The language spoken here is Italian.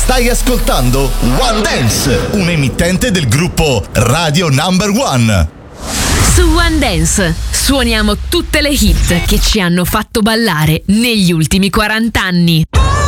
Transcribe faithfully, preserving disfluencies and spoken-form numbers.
Stai ascoltando One Dance, un emittente del gruppo Radio Number One. Su One Dance suoniamo tutte le hit che ci hanno fatto ballare negli ultimi quaranta anni.